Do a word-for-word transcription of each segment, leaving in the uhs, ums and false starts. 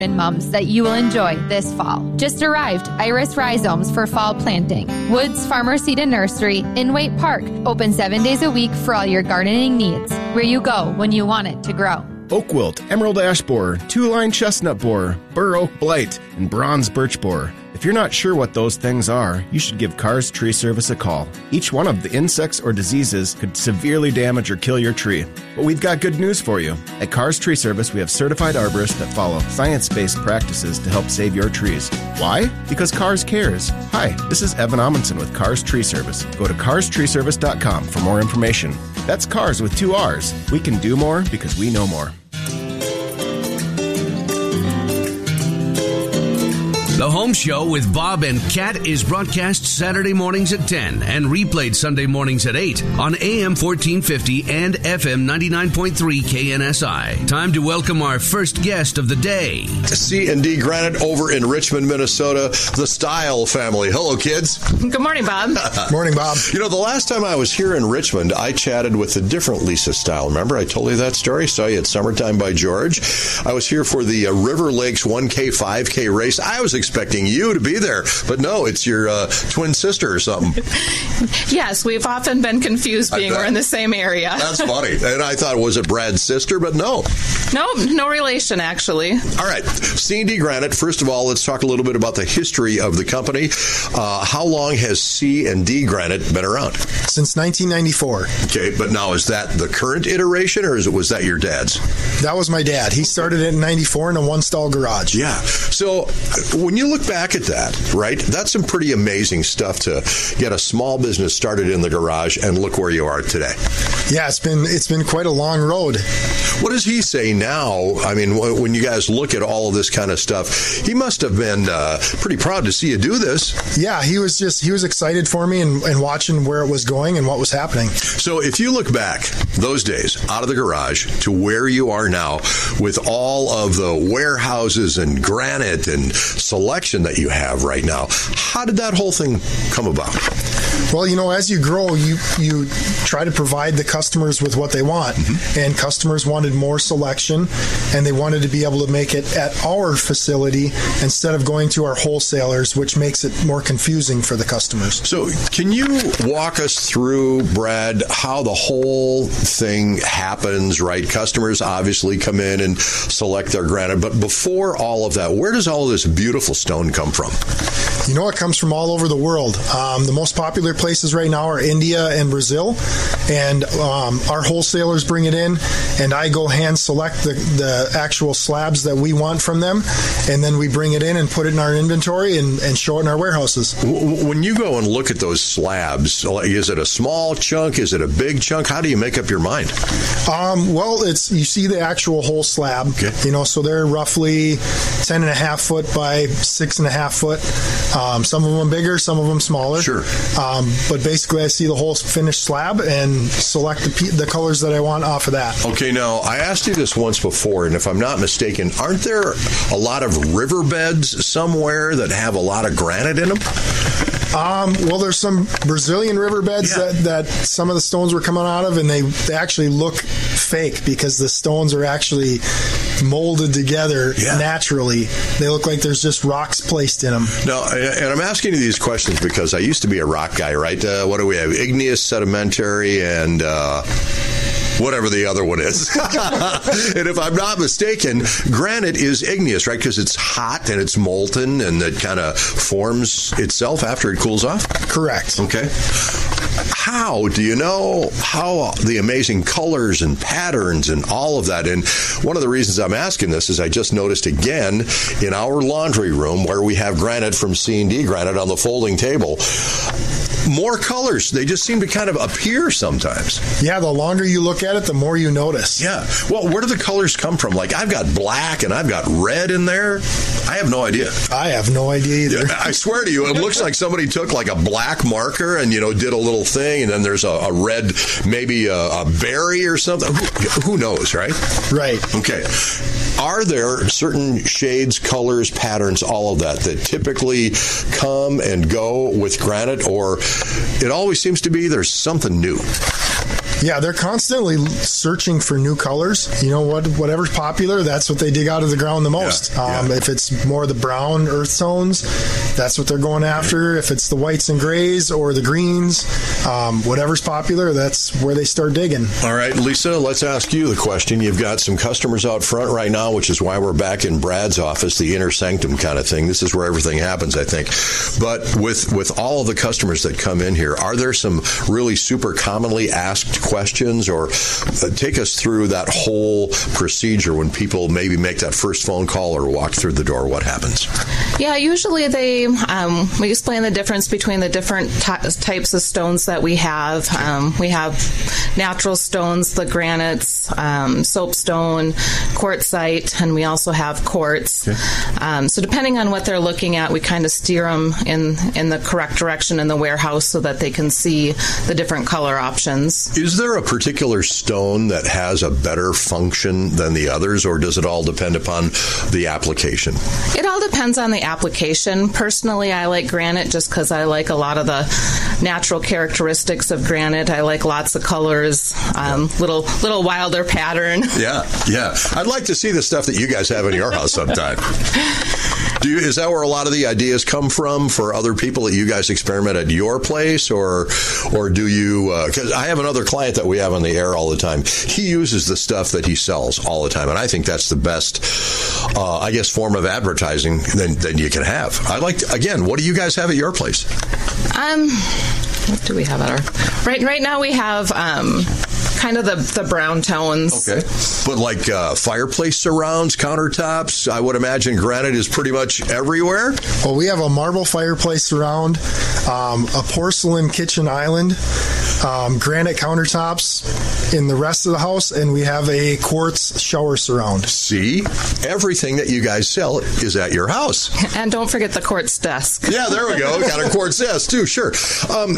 and mums that you will enjoy this fall. Just arrived, Iris Rhizomes for fall planting. Woods Farmer Seed and Nursery in Waite Park. Open seven days a week for all your gardening needs. Where you go when you want it to grow. Oak wilt, emerald ash borer, two-line chestnut borer, bur oak blight, and bronze birch borer. If you're not sure what those things are, you should give Carr's Tree Service a call. Each one of the insects or diseases could severely damage or kill your tree. But we've got good news for you. At Carr's Tree Service, we have certified arborists that follow science-based practices to help save your trees. Why? Because Carr's cares. Hi, this is Evan Amundsen with Carr's Tree Service. Go to cars tree service dot com for more information. That's Cars with two R's. We can do more because we know more. The Home Show with Bob and Kat is broadcast Saturday mornings at ten and replayed Sunday mornings at eight on A M fourteen fifty and F M ninety-nine point three K N S I. Time to welcome our first guest of the day. C and D Granite over in Richmond, Minnesota, the Style family. Hello, kids. Good morning, Bob. Morning, Bob. You know, the last time I was here in Richmond, I chatted with a different Lisa Style. Remember, I told you that story? Saw you at Summertime by George. I was here for the uh, River Lakes one K, five K race. I was expecting you to be there, but no, it's your uh, twin sister or something. Yes, we've often been confused being we're in the same area. That's funny. And I thought, was it Brad's sister? But no. No, no relation, actually. All right. C and D Granite, first of all, let's talk a little bit about the history of the company. Uh, how long has C and D Granite been around? Since nineteen ninety-four. Okay, but now is that the current iteration, or is it, was that your dad's? That was my dad. He started it in ninety-four in a one-stall garage. Yeah. So when you look back at that, right, that's some pretty amazing stuff to get a small business started in the garage, and look where you are today. Yeah, it's been it's been quite a long road. What does he say now? I mean, when you guys look at all of this kind of stuff, he must have been uh, pretty proud to see you do this. Yeah, he was just he was excited for me and, and watching where it was going and what was happening. So if you look back those days out of the garage to where you are now with all of the warehouses and granite and selection that you have right now, how did that whole thing come about? Well, you know, as you grow, you you try to provide the customers with what they want. Mm-hmm. And customers wanted more selection, and they wanted to be able to make it at our facility instead of going to our wholesalers, which makes it more confusing for the customers. So can you walk us through, Brad, how the whole thing happens, right? Customers obviously come in and select their granite, but before all of that, where does all of this beautiful stone come from? You know, it comes from all over the world. Um, the most popular places right now are India and Brazil, and um, our wholesalers bring it in, and I go hand select the, the actual slabs that we want from them, and then we bring it in and put it in our inventory and, and show it in our warehouses. When you go and look at those slabs, is it a small chunk? Is it a big chunk? How do you make up your mind? Um, well, it's you see the actual whole slab, okay. You know, so they're roughly ten and a half foot by six and a half foot. Um, some of them bigger, some of them smaller. Sure. Um, but basically, I see the whole finished slab and select the, the colors that I want off of that. Okay, now, I asked you this once before, and if I'm not mistaken, aren't there a lot of riverbeds somewhere that have a lot of granite in them? Um, well, there's some Brazilian riverbeds yeah. that, that some of the stones were coming out of, and they, they actually look fake because the stones are actually molded together yeah. naturally. They look like there's just rocks placed in them. No, and I'm asking you these questions because I used to be a rock guy, right? Uh, what do we have? Igneous, sedimentary, and... Uh whatever the other one is. And if I'm not mistaken, granite is igneous, right? Because it's hot and it's molten and it kind of forms itself after it cools off? Correct. Okay. How do you know how the amazing colors and patterns and all of that? And one of the reasons I'm asking this is I just noticed again in our laundry room where we have granite from C and D Granite on the folding table, more colors. They just seem to kind of appear sometimes. Yeah, the longer you look at it, the more you notice. Yeah. Well, where do the colors come from? Like, I've got black and I've got red in there. I have no idea. I have no idea either. Yeah, I swear to you, it looks like somebody took like a black marker and, you know, did a little thing, and then there's a, a red, maybe a, a berry or something. Who, who knows, right? Right. Okay. Are there certain shades, colors, patterns, all of that, that typically come and go with granite, or it always seems to be there's something new? Yeah, they're constantly searching for new colors. You know, what? whatever's popular, that's what they dig out of the ground the most. Yeah, um, yeah. If it's more the brown earth tones, that's what they're going after. If it's the whites and grays or the greens, um, whatever's popular, that's where they start digging. All right, Lisa, let's ask you the question. You've got some customers out front right now, which is why we're back in Brad's office, the inner sanctum kind of thing. This is where everything happens, I think. But with, with all of the customers that come in here, are there some really super commonly asked questions, or uh, take us through that whole procedure when people maybe make that first phone call or walk through the door? What happens? Yeah, usually they um, we explain the difference between the different ty- types of stones that we have. Um, we have natural stones, the granites, um, soapstone, quartzite, and we also have quartz. Okay. Um, so depending on what they're looking at, we kind of steer them in, in the correct direction in the warehouse so that they can see the different color options. Is there a particular stone that has a better function than the others, or does it all depend upon the application? It all depends on the application. Personally, I like granite just because I like a lot of the natural characteristics of granite. I like lots of colors, um, yeah. little little wilder pattern. Yeah, yeah. I'd like to see the stuff that you guys have in your house sometime. Do you, is that where a lot of the ideas come from for other people that you guys experiment at your place, or or do you? Because uh, I have another client that we have on the air all the time. He uses the stuff that he sells all the time, and I think that's the best, uh, I guess, form of advertising that, that you can have. I like to, again. What do you guys have at your place? Um, what do we have at our right right now? We have um. kind of the, the brown tones. Okay. But like uh, fireplace surrounds, countertops, I would imagine granite is pretty much everywhere? Well, we have a marble fireplace surround, um, a porcelain kitchen island, um, granite countertops in the rest of the house, and we have a quartz shower surround. See? Everything that you guys sell is at your house. And don't forget the quartz desk. Yeah, there we go. Got a quartz desk, too, sure. Um,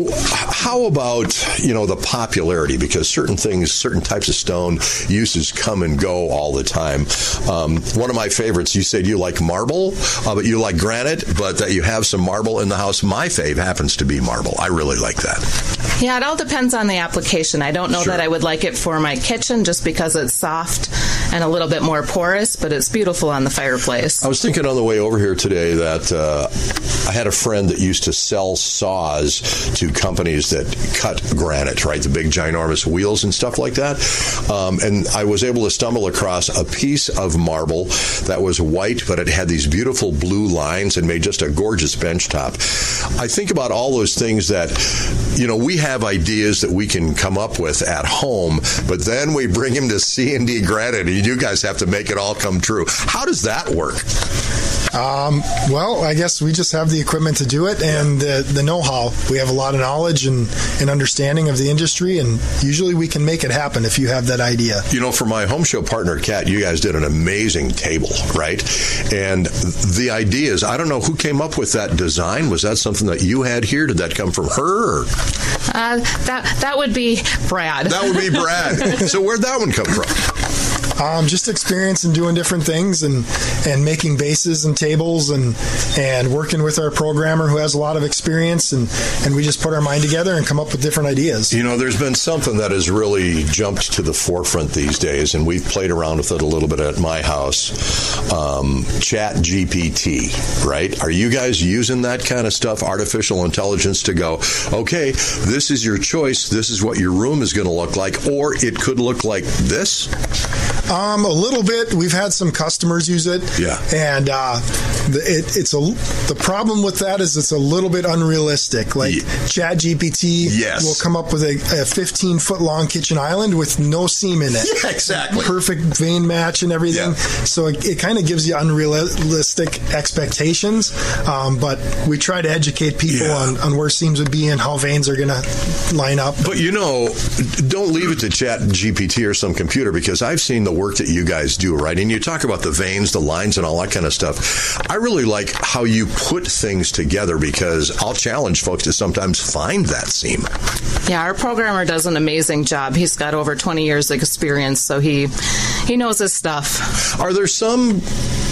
how about, you know, the popularity? Because certain things, certain types of stone uses come and go all the time. Um, one of my favorites, you said you like marble, uh, but you like granite, but that you have some marble in the house. My fave happens to be marble. I really like that. Yeah, it all depends on the application. I don't know Sure. that I would like it for my kitchen just because it's soft and a little bit more porous, but it's beautiful on the fireplace. I was thinking on the way over here today that uh, I had a friend that used to sell saws to companies that cut granite, right? The big, ginormous wheels and stuff like that. Um, and I was able to stumble across a piece of marble that was white, but it had these beautiful blue lines and made just a gorgeous bench top. I think about all those things that, you know, we have ideas that we can come up with at home, but then we bring them to C and D Granite, and you guys have to make it all come true. How does that work? Um, well, I guess we just have the equipment to do it and the, the know-how. We have a lot of knowledge and, and understanding of the industry, and usually we can make it happen if you have that idea. You know, for my home show partner, Kat, you guys did an amazing table, right? And the idea is, I don't know who came up with that design. Was that something that you had here? Did that come from her? Or? Uh, that that would be Brad. That would be Brad. So where'd that one come from? Um, just experience in doing different things and, and making bases and tables and and working with our programmer who has a lot of experience, and, and we just put our mind together and come up with different ideas. You know, there's been something that has really jumped to the forefront these days, and we've played around with it a little bit at my house. Um, Chat G P T, right? Are you guys using that kind of stuff, artificial intelligence, to go, okay, this is your choice, this is what your room is going to look like, or it could look like this? Um, a little bit. We've had some customers use it. Yeah. And uh, the, it, it's a the problem with that is it's a little bit unrealistic. Like yeah. Chat G P T yes. will come up with a, a fifteen foot long kitchen island with no seam in it. Yeah, exactly. Perfect vein match and everything. Yeah. So it, it kind of gives you unrealistic expectations. Um, but we try to educate people yeah. on, on where seams would be and how veins are going to line up. But you know, don't leave it to Chat G P T or some computer, because I've seen the work that you guys do, right? And you talk about the veins, the lines, and all that kind of stuff. I really like how you put things together, because I'll challenge folks to sometimes find that seam. Yeah, our programmer does an amazing job. He's got over twenty years of experience, so he he knows his stuff. Are there some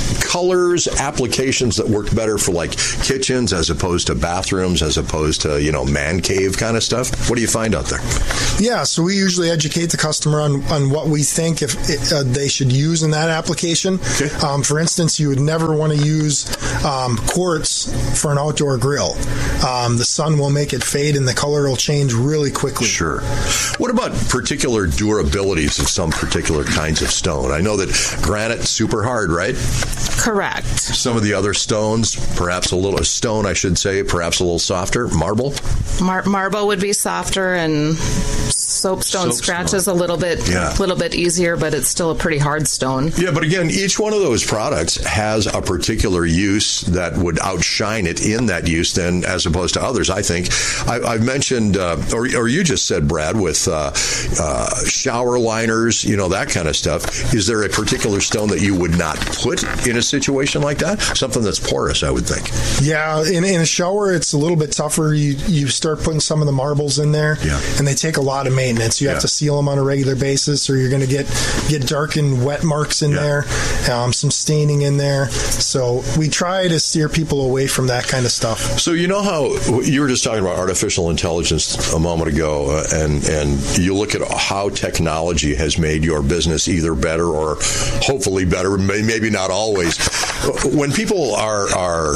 colors, applications that work better for like kitchens as opposed to bathrooms, as opposed to, you know, man cave kind of stuff? What do you find out there? Yeah, so we usually educate the customer on, on what we think if it, uh, they should use in that application. Okay. Um, for instance, you would never want to use um, quartz for an outdoor grill. Um, the sun will make it fade and the color will change really quickly. Sure. What about particular durabilities of some particular kinds of stone? I know that granite's super hard, right? Correct. Some of the other stones, perhaps a little stone, I should say, perhaps a little softer. Marble? Mar- marble would be softer, and soapstone scratches a little bit, yeah. little bit easier, but it's still a pretty hard stone. Yeah, but again, each one of those products has a particular use that would outshine it in that use than as opposed to others. I think I, I've mentioned, uh, or, or you just said, Brad, with uh, uh, shower liners, you know, that kind of stuff. Is there a particular stone that you would not put in a situation like that? Something that's porous, I would think. Yeah, in, in a shower, it's a little bit tougher. You you start putting some of the marbles in there, yeah. and they take a lot of maintenance. You yeah. have to seal them on a regular basis, or you're going to get get dark and wet marks in yeah. there, um, some staining in there. So we try to steer people away from that kind of stuff. So you know how you were just talking about artificial intelligence a moment ago, uh, and and you look at how technology has made your business either better or hopefully better, maybe not always. When people are are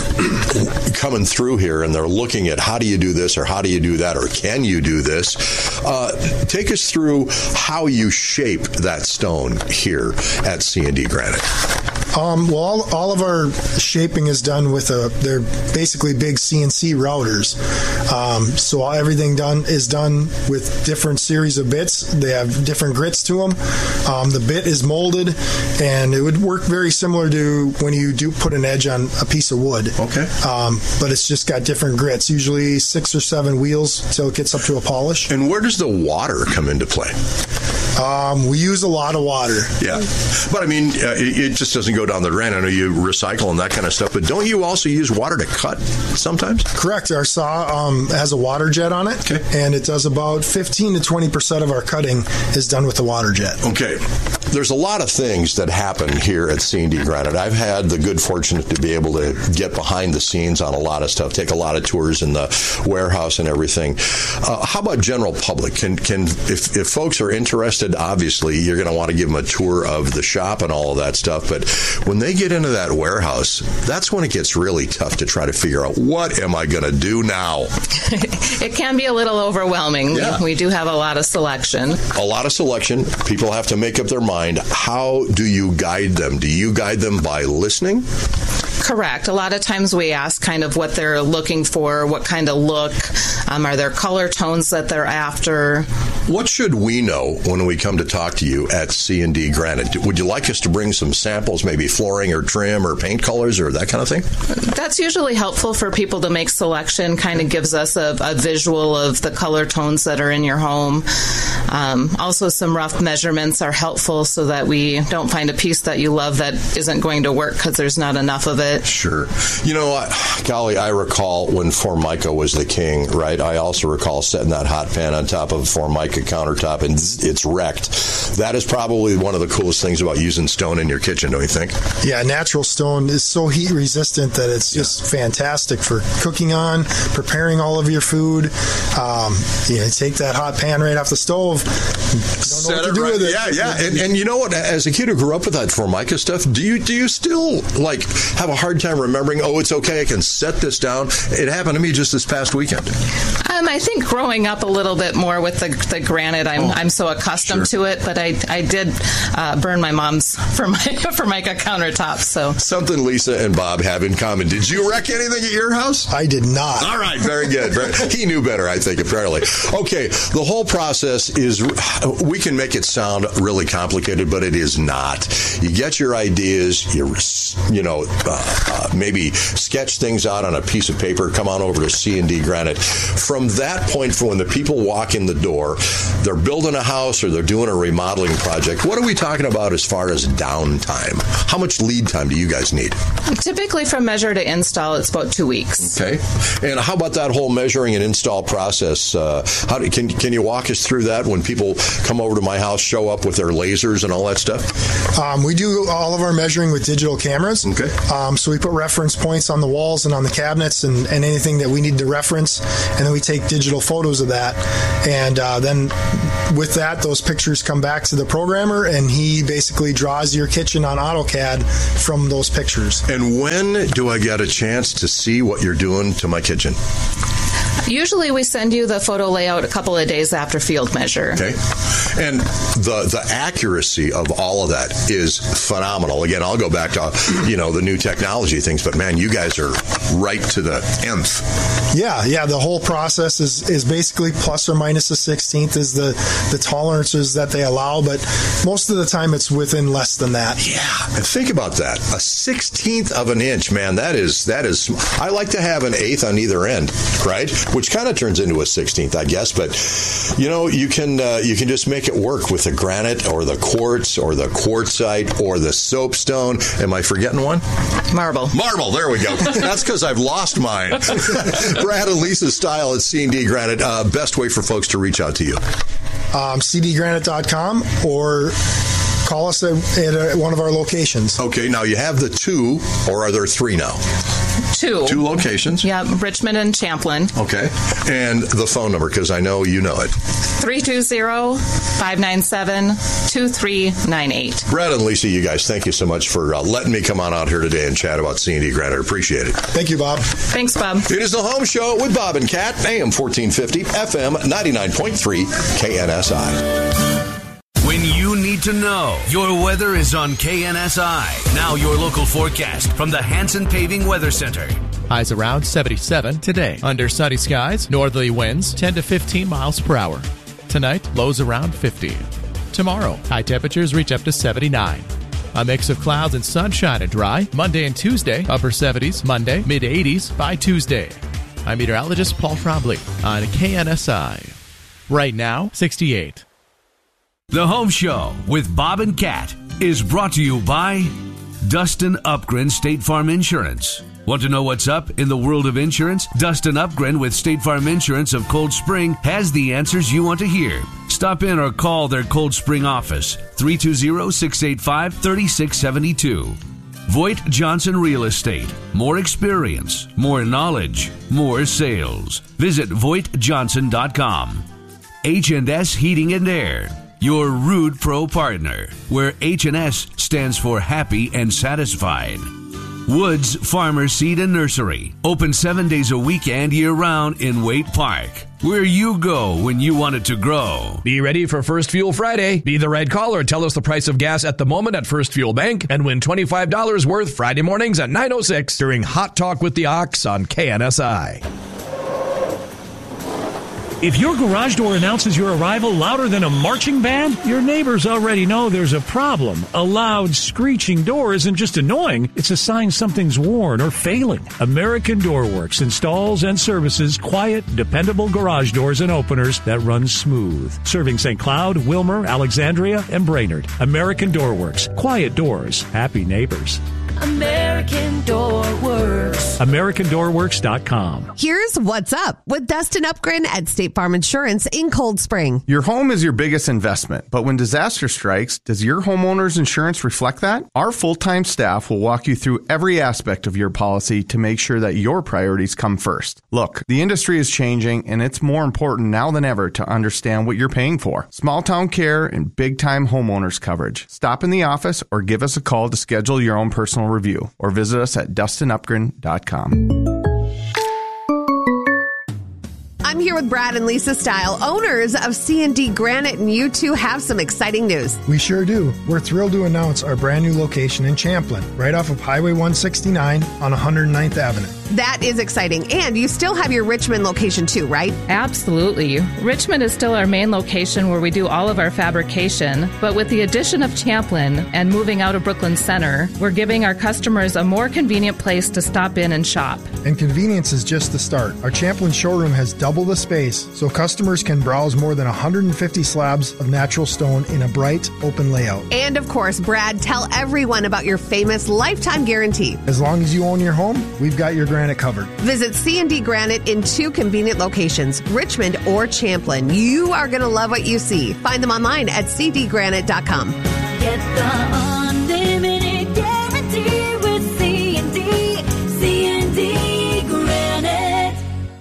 coming through here and they're looking at how do you do this or how do you do that or can you do this, uh, take us through how you shape that stone here at C and D Granite. Um, well, all, all of our shaping is done with a, they're basically big C N C routers. Um, so everything done is done with different series of bits. They have different grits to them. Um, the bit is molded, and it would work very similar to when you do put an edge on a piece of wood. Okay. Um, but it's just got different grits, usually six or seven wheels until it gets up to a polish. And where does the water come into play? Um, we use a lot of water. Yeah. But, I mean, uh, it, it just doesn't go down the drain. I know you recycle and that kind of stuff, but don't you also use water to cut sometimes? Correct. Our saw um, has a water jet on it, okay. and it does about fifteen to twenty percent of our cutting is done with the water jet. Okay. There's a lot of things that happen here at C and D Granite. I've had the good fortune to be able to get behind the scenes on a lot of stuff, take a lot of tours in the warehouse and everything. Uh, how about general public? Can can if, if folks are interested, obviously you're going to want to give them a tour of the shop and all of that stuff, but when they get into that warehouse, that's when it gets really tough to try to figure out, what am I going to do now? It can be a little overwhelming. Yeah. We, we do have a lot of selection. A lot of selection. People have to make up their mind. How do you guide them? Do you guide them by listening? Correct. A lot of times we ask kind of what they're looking for, what kind of look, um, are there color tones that they're after? What should we know when we come to talk to you at C and D Granite? Would you like us to bring some samples, maybe flooring or trim or paint colors or that kind of thing? That's usually helpful for people to make selection, kind of gives us a, a visual of the color tones that are in your home. Um, also, some rough measurements are helpful so that we don't find a piece that you love that isn't going to work because there's not enough of it. Sure. You know, I, golly, I recall when Formica was the king, right? I also recall setting that hot pan on top of a Formica countertop and it's wrecked. That is probably one of the coolest things about using stone in your kitchen, don't you think? Yeah, natural stone is so heat resistant that it's just yeah. fantastic for cooking on, preparing all of your food. Um, you know, take that hot pan right off the stove. Don't know what to do right. with it. Yeah, yeah. And, and you know what? As a kid who grew up with that Formica stuff, do you do you still like have a hard time remembering, oh, it's okay, I can set this down? It happened to me just this past weekend. Um, I think growing up a little bit more with the, the granite, I'm oh, I'm so accustomed sure. to it, but I I did uh, burn my mom's Formica, Formica countertop. So something Lisa and Bob have in common. Did you wreck anything at your house? I did not. All right, very good. Very, he knew better, I think, apparently. Okay, the whole process is, we can make it sound really complicated, but it is not. You get your ideas, you you know, uh, uh, maybe sketch things out on a piece of paper, come on over to C and D Granite. From that point, for when the people walk in the door, they're building a house or they're doing a remodeling project, what are we talking about as far as downtime? How much lead time do you guys need? Typically, from measure to install, it's about two weeks. Okay. And how about that whole measuring and install process? Uh, how do, can, can you walk us through that when people come over to my house, show up with their lasers and all that stuff? Um, we do all of our measuring with digital cameras. Okay. Um, so we put reference points on the walls and on the cabinets and, and anything that we need to reference, and then we take digital photos of that. And uh, then with that, those pictures come back to the programmer, and he basically draws your kitchen on AutoCAD from those pictures. And when do I get a chance to see what you're doing to my kitchen? Usually we send you the photo layout a couple of days after field measure. Okay. And the the accuracy of all of that is phenomenal. Again, I'll go back to, you know, the new technology things, but man, you guys are right to the nth. Yeah, yeah. The whole process is, is basically plus or minus a sixteenth is the, the tolerances that they allow, but most of the time it's within less than that. Yeah. And think about that. A sixteenth of an inch, man, that is, that is, I like to have an eighth on either end, right? Which kind of turns into a sixteenth, I guess. But, you know, you can, uh, you can just make it work with the granite or the quartz or the quartzite or the soapstone. Am I forgetting one? Marble. Marble. There we go. That's because I've lost mine. Brad and Lisa's Style at C and D Granite. Uh, best way for folks to reach out to you? Um, c d granite dot com or call us at, at one of our locations. Okay. Now you have the two, or are there three now? Two. Two locations? Yeah, Richmond and Champlin. Okay. And the phone number, because I know you know it. three two zero, five nine seven, two three nine eight. Brad and Lisa, you guys, thank you so much for uh, letting me come on out here today and chat about C and D Granite. Appreciate it. Thank you, Bob. Thanks, Bob. It is the Home Show with Bob and Kat, A M fourteen fifty, F M ninety-nine point three, K N S I. When you need to know, your weather is on K N S I. Now your local forecast from the Hanson Paving Weather Center. Highs around seventy-seven today. Under sunny skies, northerly winds ten to fifteen miles per hour. Tonight, lows around fifty. Tomorrow, high temperatures reach up to seventy-nine. A mix of clouds and sunshine and dry. Monday and Tuesday, upper seventies. Monday, mid eighties by Tuesday. I'm meteorologist Paul Trombley on K N S I. Right now, sixty-eight. The Home Show with Bob and Kat is brought to you by Dustin Upgren State Farm Insurance. Want to know what's up in the world of insurance? Dustin Upgren with State Farm Insurance of Cold Spring has the answers you want to hear. Stop in or call their Cold Spring office, three two zero, six eight five, three six seven two. Voigt Johnson Real Estate. More experience, more knowledge, more sales. Visit voigt johnson dot com. H and S Heating and Air. Your Rude Pro partner, where H and S stands for happy and satisfied. Woods Farmer Seed and Nursery, open seven days a week and year-round in Waite Park, where you go when you want it to grow. Be ready for First Fuel Friday. Be the right caller. Tell us the price of gas at the moment at First Fuel Bank and win twenty-five dollars worth Friday mornings at nine oh six during Hot Talk with the Ox on K N S I. If your garage door announces your arrival louder than a marching band, your neighbors already know there's a problem. A loud, screeching door isn't just annoying, it's a sign something's worn or failing. American Door Works installs and services quiet, dependable garage doors and openers that run smooth. Serving Saint Cloud, Wilmer, Alexandria, and Brainerd. American Door Works. Quiet doors. Happy neighbors. American Door Works. American Door Works dot com. Here's what's up with Dustin Upgren at State Farm Insurance in Cold Spring. Your home is your biggest investment, but when disaster strikes, does your homeowner's insurance reflect that? Our full-time staff will walk you through every aspect of your policy to make sure that your priorities come first. Look, the industry is changing, and it's more important now than ever to understand what you're paying for. Small town care and big-time homeowners coverage. Stop in the office or give us a call to schedule your own personal review, or visit us at dustin upgren dot com. I'm here with Brad and Lisa Style, owners of C and D Granite, and you two have some exciting news. We sure do. We're thrilled to announce our brand new location in Champlin, right off of Highway one sixty-nine on one hundred ninth Avenue. That is exciting. And you still have your Richmond location too, right? Absolutely. Richmond is still our main location where we do all of our fabrication, but with the addition of Champlin and moving out of Brooklyn Center, we're giving our customers a more convenient place to stop in and shop. And convenience is just the start. Our Champlin showroom has double the space, so customers can browse more than one hundred fifty slabs of natural stone in a bright, open layout. And of course, Brad, tell everyone about your famous lifetime guarantee. As long as you own your home, we've got your granite covered. Visit C and D Granite in two convenient locations, Richmond or Champlin. You are going to love what you see. Find them online at c d granite dot com. Get the unlimited guarantee with C and D. C and D Granite.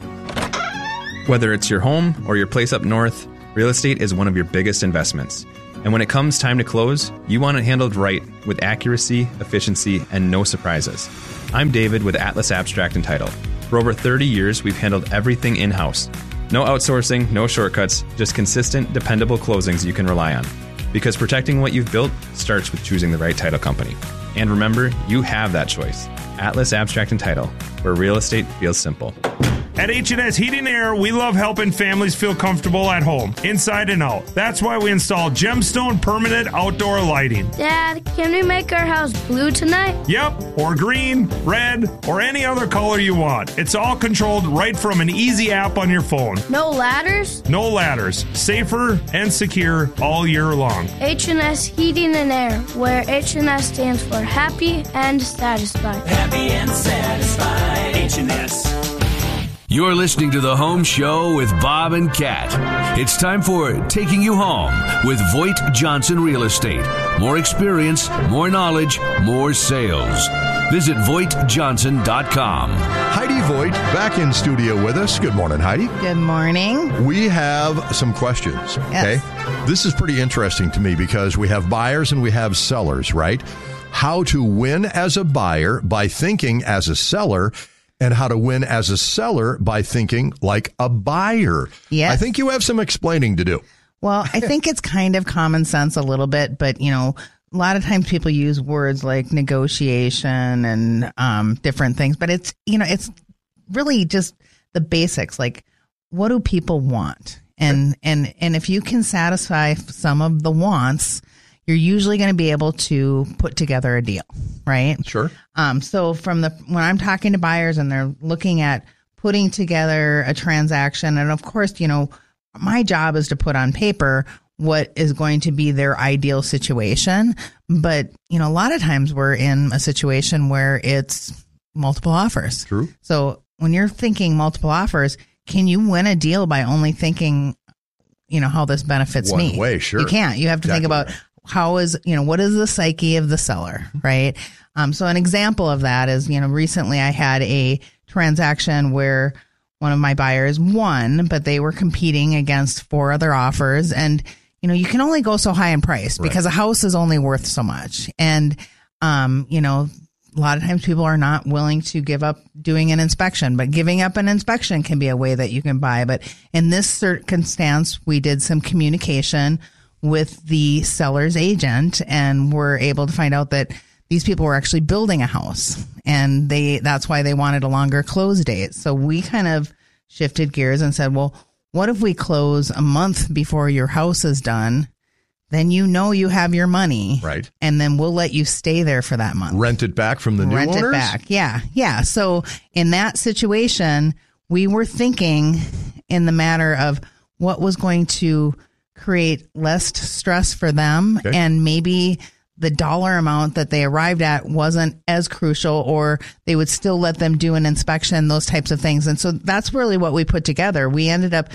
Whether it's your home or your place up north, real estate is one of your biggest investments. And when it comes time to close, you want it handled right with accuracy, efficiency, and no surprises. I'm David with Atlas Abstract and Title. For over thirty years, we've handled everything in-house. No outsourcing, no shortcuts, just consistent, dependable closings you can rely on. Because protecting what you've built starts with choosing the right title company. And remember, you have that choice. Atlas Abstract and Title, where real estate feels simple. At H and S Heating and Air, we love helping families feel comfortable at home, inside and out. That's why we install Gemstone permanent outdoor lighting. Dad, can we make our house blue tonight? Yep, or green, red, or any other color you want. It's all controlled right from an easy app on your phone. No ladders? No ladders. Safer and secure all year long. H and S Heating and Air, where H and S stands for happy and satisfied. Happy and satisfied. H and S. You're listening to The Home Show with Bob and Kat. It's time for Taking You Home with Voigt Johnson Real Estate. More experience, more knowledge, more sales. Visit voigt johnson dot com. Heidi Voigt back in studio with us. Good morning, Heidi. Good morning. We have some questions. Yes. Okay. This is pretty interesting to me because we have buyers and we have sellers, right? How to win as a buyer by thinking as a seller, and how to win as a seller by thinking like a buyer. Yes. I think you have some explaining to do. Well, I think it's kind of common sense a little bit, but, you know, a lot of times people use words like negotiation and um, different things, but it's, you know, it's really just the basics. Like, what do people want? And, and, and if you can satisfy some of the wants, you're usually going to be able to put together a deal, right? Sure. Um, so from the, when I'm talking to buyers and they're looking at putting together a transaction, and of course, you know, my job is to put on paper what is going to be their ideal situation. But, you know, a lot of times we're in a situation where it's multiple offers. True. So when you're thinking multiple offers, can you win a deal by only thinking, you know, how this benefits One me? way, sure. You can't. You have to Exactly think about right. how is, you know, what is the psyche of the seller, right? Um, so an example of that is, you know, recently I had a transaction where one of my buyers won, but they were competing against four other offers. And, you know, you can only go so high in price because Right. a house is only worth so much. And, um, you know, a lot of times people are not willing to give up doing an inspection, but giving up an inspection can be a way that you can buy. But in this circumstance, we did some communication with the seller's agent and were able to find out that these people were actually building a house, and they, that's why they wanted a longer close date. So we kind of shifted gears and said, well, what if we close a month before your house is done? Then you know you have your money. Right. And then we'll let you stay there for that month. Rent it back from the new Rent owners? it back. Yeah. Yeah. So in that situation, we were thinking in the matter of what was going to create less stress for them, Okay. and maybe the dollar amount that they arrived at wasn't as crucial, or they would still let them do an inspection, those types of things. And so that's really what we put together. We ended up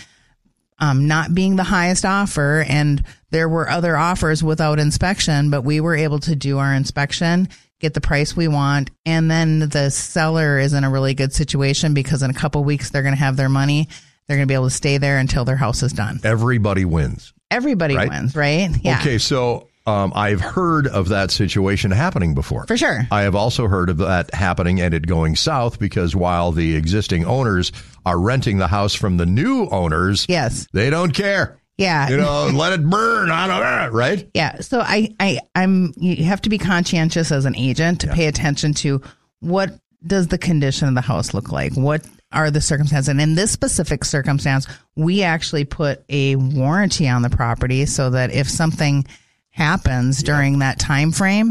um, not being the highest offer, and there were other offers without inspection, but we were able to do our inspection, get the price we want, and then the seller is in a really good situation because in a couple of weeks they're going to have their money. They're going to be able to stay there until their house is done. Everybody wins. Everybody Right? wins, right? Yeah. Okay, so um, I've heard of that situation happening before. For sure. I have also heard of that happening and it going south because while the existing owners are renting the house from the new owners, yes, they don't care. Yeah. You know, let it burn. I don't know, right? Yeah. So I, I, I'm, you have to be conscientious as an agent to Yeah. pay attention to what does the condition of the house look like? What are the circumstances? And in this specific circumstance, we actually put a warranty on the property so that if something happens during that time frame,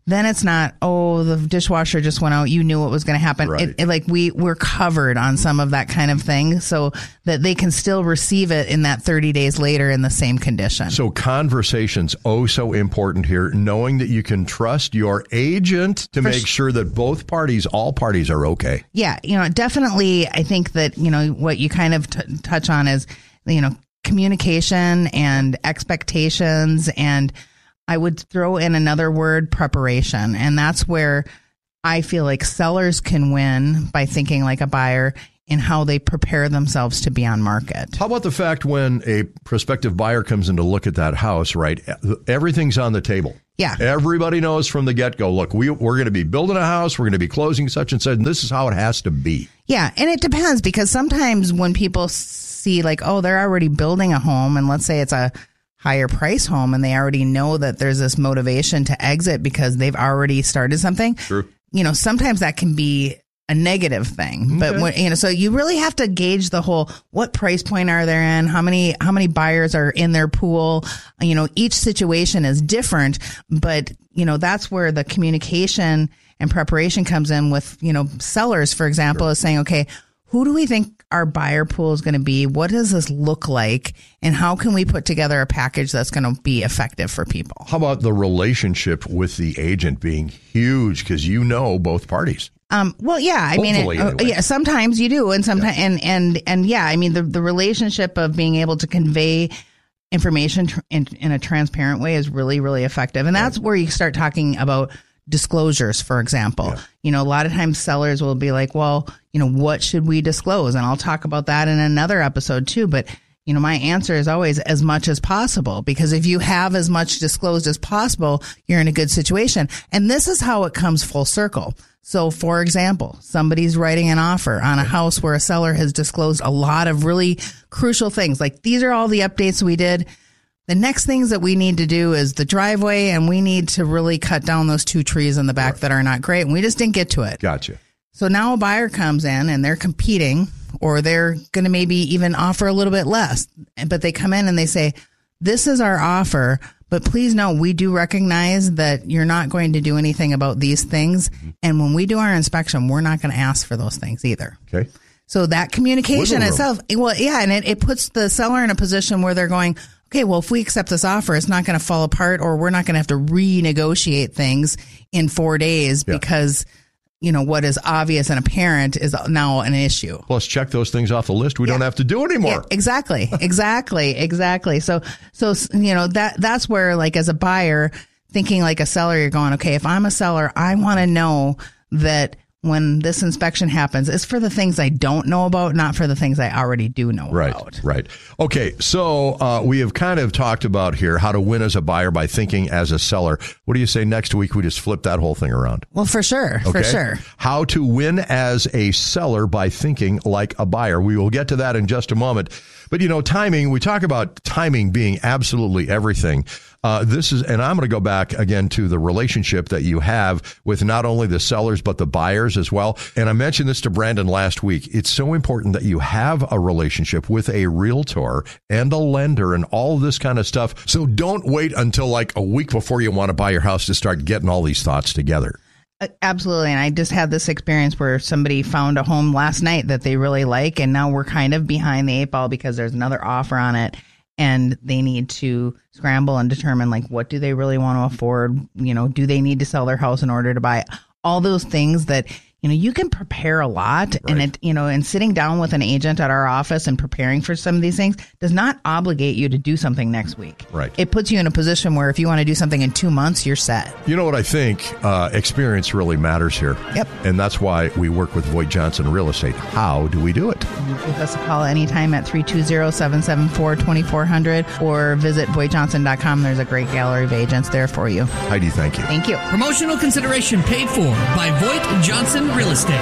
then it's not, oh, the dishwasher just went out. You knew what was going to happen. Right. It, it, like we we're covered on some of that kind of thing, so that they can still receive it in that thirty days later in the same condition. So conversations, oh so important here, knowing that you can trust your agent to For make sh- sure that both parties, all parties are okay. Yeah, you know, definitely. I think that, you know, what you kind of t- touch on is, you know, communication and expectations, and I would throw in another word, preparation. And that's where I feel like sellers can win by thinking like a buyer in how they prepare themselves to be on market. How about the fact when a prospective buyer comes in to look at that house, right? Everything's on the table. Yeah. Everybody knows from the get-go, look, we, we're going to be building a house, we're going to be closing such and such, and this is how it has to be. Yeah, and it depends, because sometimes when people see like, oh, they're already building a home, and let's say it's a higher price home, and they already know that there's this motivation to exit because they've already started something. True. You know, sometimes that can be a negative thing, but Okay. when, you know, so you really have to gauge the whole, what price point are they in? How many, how many buyers are in their pool? You know, each situation is different, but you know, that's where the communication and preparation comes in with, you know, sellers, for example, is saying, okay, who do we think our buyer pool is going to be? What does this look like? And how can we put together a package that's going to be effective for people? How about the relationship with the agent being huge, because you know both parties? Um, well, yeah, I mean, Hopefully, it, uh, anyway. yeah, sometimes you do. And sometimes, and, and, and yeah, I mean, the, the relationship of being able to convey information tr- in, in a transparent way is really, really effective. And that's where you start talking about disclosures, for example. Yeah. You know, a lot of times sellers will be like, well, you know, what should we disclose? And I'll talk about that in another episode too. But, you know, my answer is always as much as possible, because if you have as much disclosed as possible, you're in a good situation. And this is how it comes full circle. So, for example, somebody's writing an offer on a house where a seller has disclosed a lot of really crucial things. Like, these are all the updates we did. The next things that we need to do is the driveway, and we need to really cut down those two trees in the back that are not great. And we just didn't get to it. Gotcha. So now a buyer comes in and they're competing, or they're going to maybe even offer a little bit less. But they come in and they say, this is our offer, but please know we do recognize that you're not going to do anything about these things. And when we do our inspection, we're not going to ask for those things either. Okay. So that communication Wiggle room. itself, well, yeah, and it, it puts the seller in a position where they're going, okay, well, if we accept this offer, it's not going to fall apart, or we're not going to have to renegotiate things in four days Yeah. because, you know, what is obvious and apparent is now an issue. Plus, check those things off the list. We don't have to do anymore. Yeah, exactly, exactly, exactly. So, so you know that that's where, like, as a buyer, thinking like a seller, you're going, okay, if I'm a seller, I want to know that when this inspection happens, it's for the things I don't know about, not for the things I already do know Right, about. right. Okay, so uh, we have kind of talked about here how to win as a buyer by thinking as a seller. What do you say next week we just flip that whole thing around? Well, for sure, Okay? for sure. How to win as a seller by thinking like a buyer. We will get to that in just a moment. But, you know, timing, we talk about timing being absolutely everything. Uh, this is, and I'm going to go back again to the relationship that you have with not only the sellers, but the buyers as well. And I mentioned this to Brandon last week. It's so important that you have a relationship with a realtor and a lender and all this kind of stuff. So don't wait until like a week before you want to buy your house to start getting all these thoughts together. Uh, Absolutely. And I just had this experience where somebody found a home last night that they really like, and now we're kind of behind the eight ball because there's another offer on it, and they need to scramble and determine, like, what do they really want to afford? You know, do they need to sell their house in order to buy it? All those things that, you know, you can prepare a lot. And it, you know, and sitting down with an agent at our office and preparing for some of these things does not obligate you to do something next week. Right. It puts you in a position where if you want to do something in two months, you're set. You know what I think? Uh, experience really matters here. Yep. And that's why we work with Voigt Johnson Real Estate. How do we do it? Give us a call anytime at three two zero, seven seven four, two four zero zero or visit voigt johnson dot com. There's a great gallery of agents there for you. Heidi, thank you. Thank you. Promotional consideration paid for by Voigt Johnson Real Estate.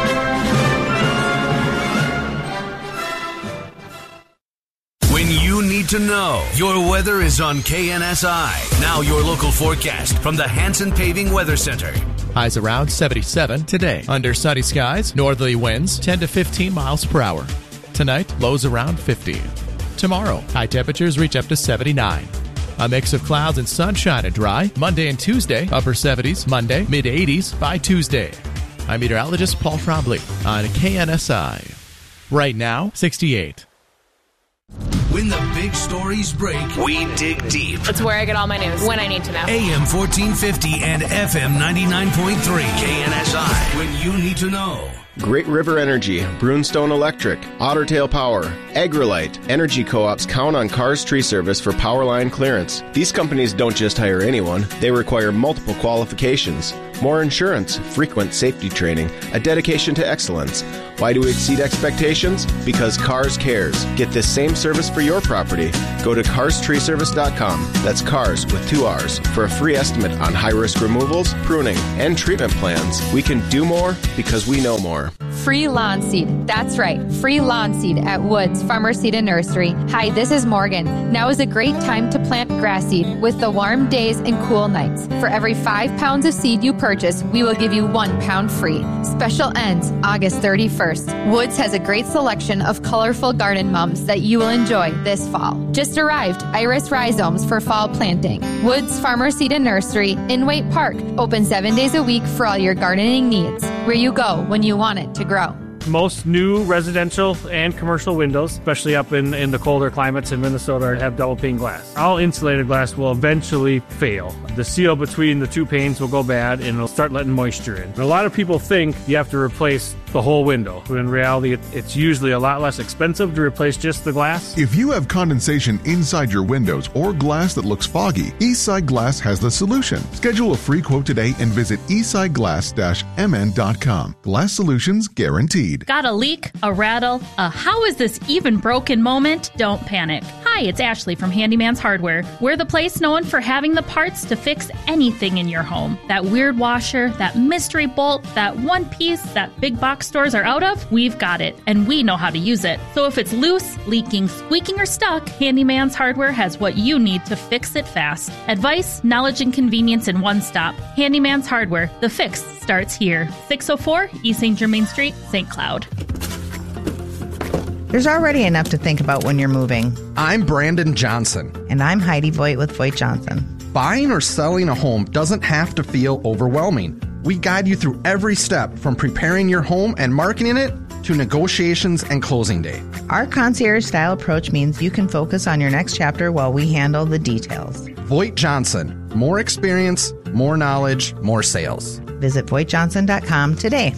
When you need to know, your weather is on K N S I. Now your local forecast from the Hanson Paving Weather Center. Highs around seventy-seven today. Under sunny skies, northerly winds ten to fifteen miles per hour. Tonight, lows around fifty. Tomorrow, high temperatures reach up to seventy-nine. A mix of clouds and sunshine and dry. Monday and Tuesday, upper seventies. Monday, mid eighties by Tuesday. I'm meteorologist Paul Trombley on K N S I. Right now, sixty-eight. When the big stories break, we dig deep. It's where I get all my news when I need to know. A M fourteen fifty and F M ninety-nine point three K N S I. When you need to know. Great River Energy, Brunstone Electric, Ottertail Power, Agrilite, Energy Co-ops count on Cars Tree Service for power line clearance. These companies don't just hire anyone, they require multiple qualifications. More insurance, frequent safety training, a dedication to excellence. Why do we exceed expectations? Because Cars cares. Get this same service for your property. Go to cars tree service dot com. That's cars with two R's. For a free estimate on high-risk removals, pruning, and treatment plans. We can do more because we know more. Free lawn seed. That's right. Free lawn seed at Woods Farmer Seed and Nursery. Hi, this is Morgan. Now is a great time to plant grass seed with the warm days and cool nights. For every five pounds of seed you purchase, we will give you one pound free. Special ends August thirty-first. Woods has a great selection of colorful garden mums that you will enjoy this fall. Just arrived Iris rhizomes for fall planting. Woods Farmer Seed and Nursery in Waite Park. Open seven days a week for all your gardening needs. Where you go when you want it to grow. Most new residential and commercial windows, especially up in, in the colder climates in Minnesota, have double pane glass. All insulated glass will eventually fail. The seal between the two panes will go bad and it'll start letting moisture in. And a lot of people think you have to replace the whole window, but in reality, it, it's usually a lot less expensive to replace just the glass. If you have condensation inside your windows or glass that looks foggy, Eastside Glass has the solution. Schedule a free quote today and visit eastside glass dash m n dot com. Glass solutions guaranteed. Got a leak, a rattle, a how is this even broken moment? Don't panic. Hi, it's Ashley from Handyman's Hardware. We're the place known for having the parts to fix anything in your home. That weird washer, that mystery bolt, that one piece, that big box stores are out of, we've got it, and we know how to use it. So if it's loose, leaking, squeaking, or stuck, Handyman's Hardware has what you need to fix it fast. Advice, knowledge, and convenience in one stop. Handyman's Hardware. The fix starts here. six oh four East Saint Germain Street, Saint Cloud. There's already enough to think about when you're moving. I'm Brandon Johnson. And I'm Heidi Voigt with Voigt Johnson. Buying or selling a home doesn't have to feel overwhelming. We guide you through every step from preparing your home and marketing it to negotiations and closing day. Our concierge-style approach means you can focus on your next chapter while we handle the details. Voigt Johnson. More experience, more knowledge, more sales. Visit voigt johnson dot com today.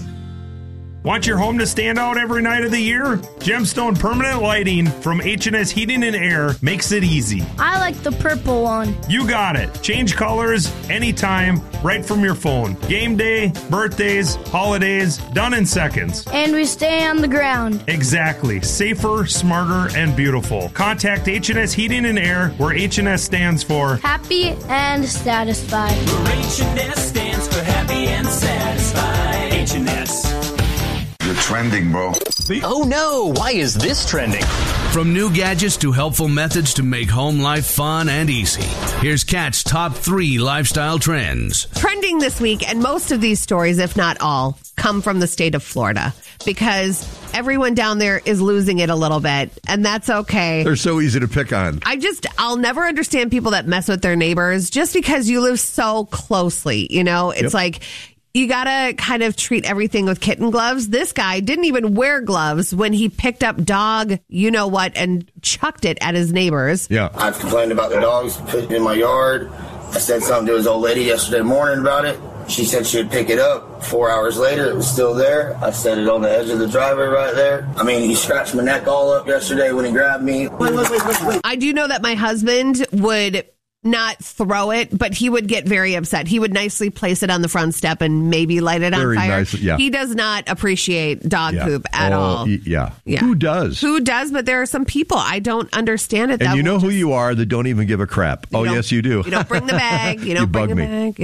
Want your home to stand out every night of the year? Gemstone Permanent Lighting from H and S Heating and Air makes it easy. I like the purple one. You got it. Change colors anytime, right from your phone. Game day, birthdays, holidays, done in seconds. And we stay on the ground. Exactly. Safer, smarter, and beautiful. Contact H and S Heating and Air, where H and S stands for Happy and Satisfied. H and S stands for happy and satisfied. H and S. You're trending, bro. Oh no, why is this trending? From new gadgets to helpful methods to make home life fun and easy. Here's Kat's top three lifestyle trends. Trending this week, and most of these stories, if not all, come from the state of Florida because everyone down there is losing it a little bit, and that's okay. They're so easy to pick on. I just, I'll never understand people that mess with their neighbors just because you live so closely. You know, it's Yep. like, you gotta kind of treat everything with kitten gloves. This guy didn't even wear gloves when he picked up dog, you know what, and chucked it at his neighbors. Yeah. I've complained about the dogs in my yard. I said something to his old lady yesterday morning about it. She said she would pick it up. Four hours later, it was still there. I set it on the edge of the driveway right there. I mean, he scratched my neck all up yesterday when he grabbed me. Wait, wait, wait, wait, wait. I do know that my husband would not throw it, but he would get very upset. He would nicely place it on the front step and maybe light it Very on fire. nice, yeah. He does not appreciate dog Yeah. poop at Oh, all. y- Yeah. Yeah. Who does? Who does? But there are some people I don't understand it. And that you know will who you are that don't even give a crap. Oh, don't- yes, you do. You don't bring the bag. You don't You bring bug the me. bag. Yep.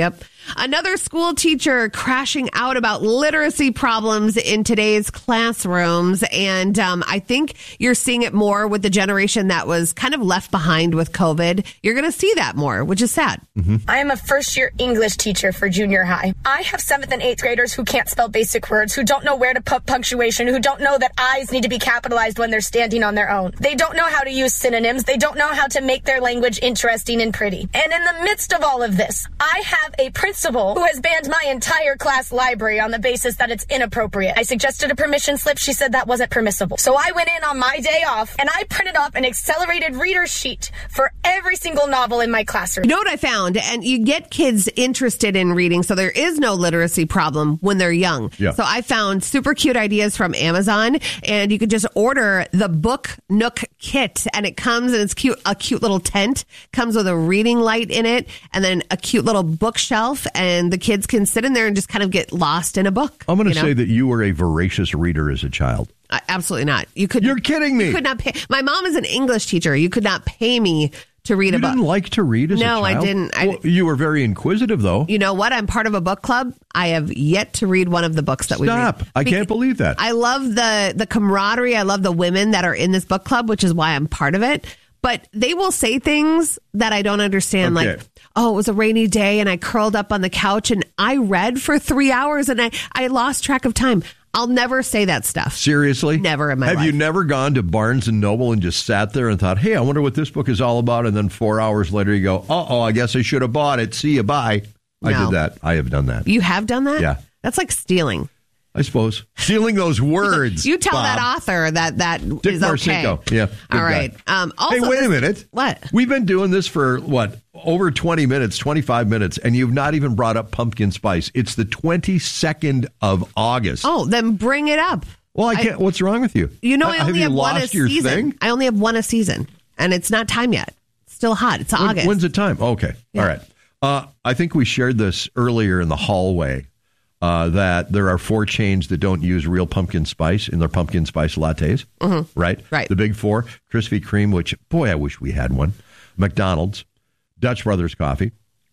Another school teacher crashing out about literacy problems in today's classrooms. And um, I think you're seeing it more with the generation that was kind of left behind with COVID. You're going to see that more, which is sad. Mm-hmm. I am a first-year English teacher for junior high. I have seventh and eighth graders who can't spell basic words, who don't know where to put punctuation, who don't know that I's need to be capitalized when they're standing on their own. They don't know how to use synonyms. They don't know how to make their language interesting and pretty. And in the midst of all of this, I have a principal who has banned my entire class library on the basis that it's inappropriate. I suggested a permission slip. She said that wasn't permissible. So I went in on my day off and I printed off an accelerated reader sheet for every single novel in my classroom. You know what I found? And you get kids interested in reading, so there is no literacy problem when they're young. Yeah. So I found super cute ideas from Amazon, and you could just order the Book Nook kit, and it comes and it's cute, a cute little tent, comes with a reading light in it, and then a cute little bookshelf, and the kids can sit in there and just kind of get lost in a book. I'm going to you know? say that you were a voracious reader as a child. Uh, absolutely not. You could. You're kidding me. You could not pay. My mom is an English teacher. You could not pay me to read You a book. didn't like to read as a No, child? I didn't. I, Well, you were very inquisitive, though. You know what? I'm part of a book club. I have yet to read one of the books that we read. Stop. I can't believe that. I love the the camaraderie. I love the women that are in this book club, which is why I'm part of it. But they will say things that I don't understand. Okay. Like, oh, it was a rainy day and I curled up on the couch and I read for three hours and I, I lost track of time. I'll never say that stuff. Seriously? Never in my Have life. you never gone to Barnes and Noble and just sat there and thought, hey, I wonder what this book is all about? And then four hours later you go, uh-oh, I guess I should have bought it. See you, bye. I No. did that. I have done that. You have done that? Yeah. That's like stealing. I suppose. Stealing those words. You tell Bob. that author that that Dick is okay. Marcinko. Yeah. good All guy. right. Um, also, hey, wait a this- minute. What? We've been doing this for, what, over twenty minutes, twenty-five minutes, and you've not even brought up pumpkin spice. It's the twenty-second of August. Oh, then bring it up. Well, I can't. what's wrong with you? You know, I have only you have one a lost your season. thing? I only have one a season, and it's not time yet. It's still hot. It's When- August. When's the time? Okay. Yeah. All right. Uh, I think we shared this earlier in the hallway uh, that there are four chains that don't use real pumpkin spice in their pumpkin spice lattes. Mm-hmm. Right? Right. The big four, Krispy Kreme, which, boy, I wish we had one, McDonald's, Dutch Brothers Coffee,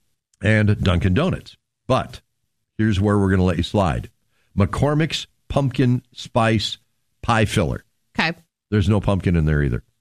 and Dunkin' Donuts. But here's where we're going to let you slide. McCormick's pumpkin spice pie filler. Okay. There's no pumpkin in there either.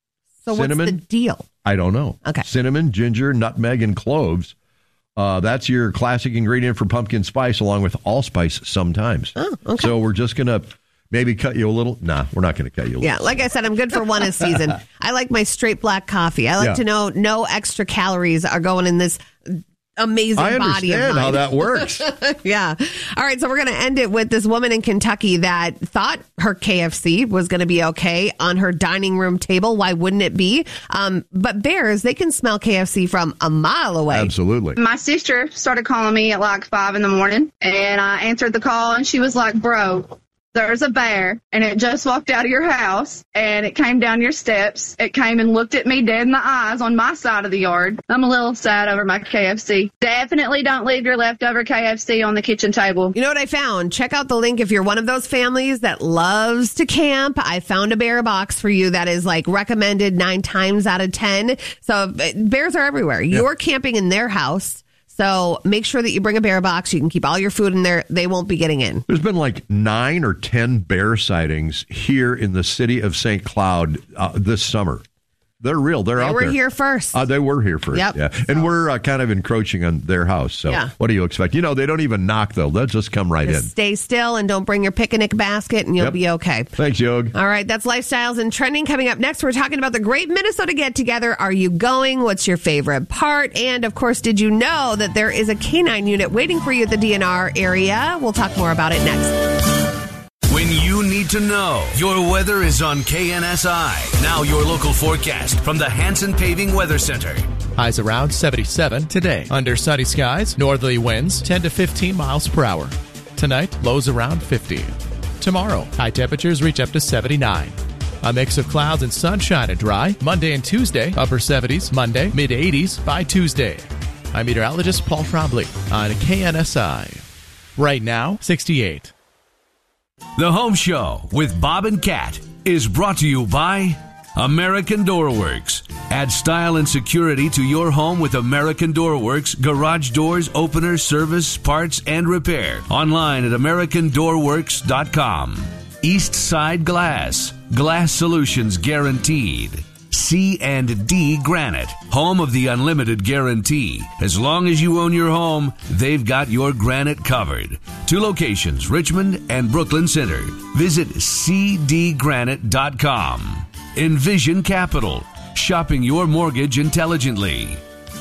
So Cinnamon? what's the deal? I don't know. Okay. Cinnamon, ginger, nutmeg, and cloves. Uh, that's your classic ingredient for pumpkin spice, along with allspice sometimes. Oh, okay. So we're just going to maybe cut you a little. Nah, we're not going to cut you a little. Yeah, like I said, I'm good for one a season. I like my straight black coffee. I like Yeah. to know no extra calories are going in this amazing I body of understand mine. how that works. Yeah. All right. So we're going to end it with this woman in Kentucky that thought her K F C was going to be okay on her dining room table. Why wouldn't it be? Um, but bears, they can smell K F C from a mile away. Absolutely. My sister started calling me at like five in the morning, and I answered the call, and she was like, bro, there's a bear, and it just walked out of your house, and it came down your steps. It came and looked at me dead in the eyes on my side of the yard. I'm a little sad over my K F C. Definitely don't leave your leftover K F C on the kitchen table. You know what I found? Check out the link if you're one of those families that loves to camp. I found a bear box for you that is like recommended nine times out of ten. So uh, bears are everywhere. You're camping in their house. So make sure that you bring a bear box. You can keep all your food in there. They won't be getting in. There's been like nine or ten bear sightings here in the city of Saint Cloud uh, this summer. They're real. They're They out were there. here first. Uh, they were here first. Yep. Yeah. And we're uh, kind of encroaching on their house. So Yeah. what do you expect? You know, they don't even knock, though. They'll just come right Just in. stay still and don't bring your picnic basket and you'll Yep. be okay. Thanks, Yog. All right, that's Lifestyles and Trending. Coming up next, we're talking about the Great Minnesota Get Together. Are you going? What's your favorite part? And, of course, did you know that there is a canine unit waiting for you at the D N R area? We'll talk more about it next. When you need to know, your weather is on K N S I. Now your local forecast from the Hanson Paving Weather Center. Highs around seventy-seven today. Under sunny skies, northerly winds ten to fifteen miles per hour. Tonight, lows around fifty. Tomorrow, high temperatures reach up to seventy-nine. A mix of clouds and sunshine and dry. Monday and Tuesday, upper seventies. Monday, mid eighties by Tuesday. I'm meteorologist Paul Trombley on K N S I. Right now, sixty-eight. The Home Show with Bob and Kat is brought to you by American Door Works. Add style and security to your home with American Door Works garage doors, openers, service, parts, and repair. Online at american door works dot com. East Side Glass. Glass solutions guaranteed. C and D Granite, home of the unlimited guarantee. As long as you own your home, they've got your granite covered. Two locations, Richmond and Brooklyn Center. Visit c d granite dot com. Envision Capital, shopping your mortgage intelligently.